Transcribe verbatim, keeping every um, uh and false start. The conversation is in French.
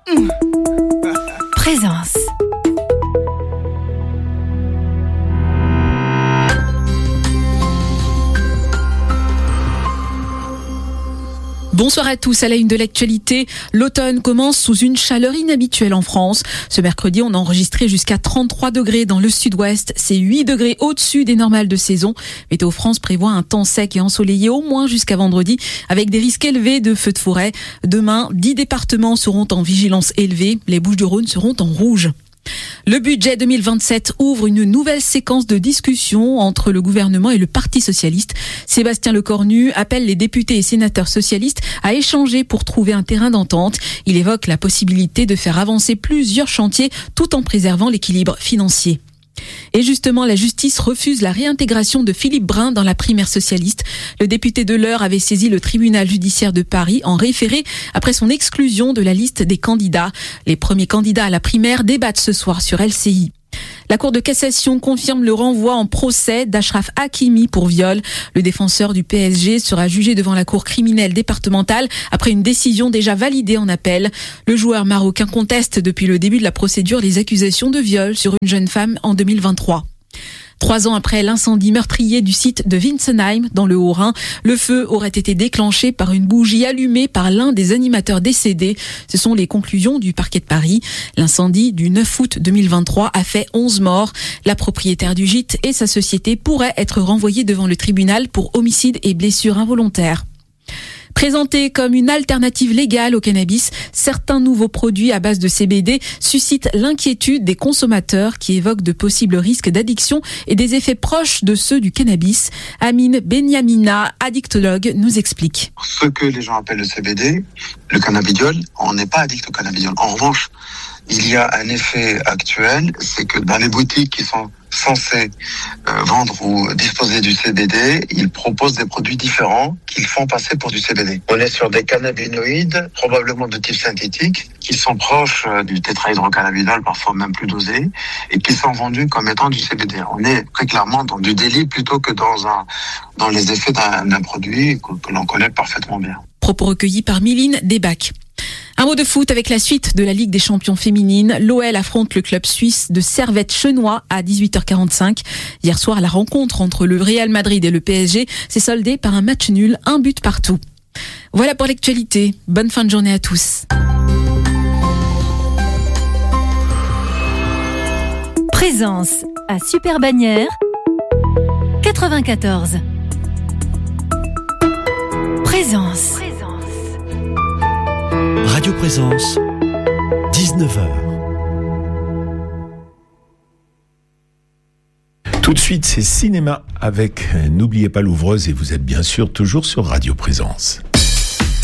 Mmh. Présence. Bonsoir à tous, à la une de l'actualité. L'automne commence sous une chaleur inhabituelle en France. Ce mercredi, on a enregistré jusqu'à trente-trois degrés dans le sud-ouest. C'est huit degrés au-dessus des normales de saison. Météo France prévoit un temps sec et ensoleillé au moins jusqu'à vendredi, avec des risques élevés de feux de forêt. Demain, dix départements seront en vigilance élevée. Les Bouches-du-Rhône seront en rouge. Le budget deux mille vingt-sept ouvre une nouvelle séquence de discussion entre le gouvernement et le Parti socialiste. Sébastien Lecornu appelle les députés et sénateurs socialistes à échanger pour trouver un terrain d'entente. Il évoque la possibilité de faire avancer plusieurs chantiers tout en préservant l'équilibre financier. Et justement, la justice refuse la réintégration de Philippe Brun dans la primaire socialiste. Le député de l'Eure avait saisi le tribunal judiciaire de Paris en référé après son exclusion de la liste des candidats. Les premiers candidats à la primaire débattent ce soir sur L C I. La Cour de cassation confirme le renvoi en procès d'Achraf Hakimi pour viol. Le défenseur du P S G sera jugé devant la Cour criminelle départementale après une décision déjà validée en appel. Le joueur marocain conteste depuis le début de la procédure les accusations de viol sur une jeune femme en deux mille vingt-trois. Trois ans après l'incendie meurtrier du site de Wintzenheim, dans le Haut-Rhin, le feu aurait été déclenché par une bougie allumée par l'un des animateurs décédés. Ce sont les conclusions du parquet de Paris. L'incendie du neuf août deux mille vingt-trois a fait onze morts. La propriétaire du gîte et sa société pourraient être renvoyées devant le tribunal pour homicide et blessures involontaires. Présentés comme une alternative légale au cannabis, certains nouveaux produits à base de C B D suscitent l'inquiétude des consommateurs qui évoquent de possibles risques d'addiction et des effets proches de ceux du cannabis. Amine Benyamina, addictologue, nous explique. Ce que les gens appellent le C B D, le cannabidiol, on n'est pas addict au cannabidiol. En revanche, il y a un effet actuel, c'est que dans les boutiques qui sont censés euh, vendre ou disposer du C B D, ils proposent des produits différents qu'ils font passer pour du C B D. On est sur des cannabinoïdes, probablement de type synthétique, qui sont proches euh, du tétrahydrocannabinol, parfois même plus dosés, et qui sont vendus comme étant du C B D. On est très clairement dans du délit plutôt que dans un dans les effets d'un, d'un produit que, que l'on connaît parfaitement bien. Propos recueillis par Miline Desbac. Un mot de foot avec la suite de la Ligue des champions féminines. L'O L affronte le club suisse de Servette-Chenois à dix-huit heures quarante-cinq. Hier soir, la rencontre entre le Real Madrid et le P S G s'est soldée par un match nul, un but partout. Voilà pour l'actualité. Bonne fin de journée à tous. Présence à Super Bagnères quatre-vingt-quatorze. Présence. Radio Présence, dix-neuf heures. Tout de suite, c'est cinéma avec N'oubliez pas l'ouvreuse et vous êtes bien sûr toujours sur Radio Présence.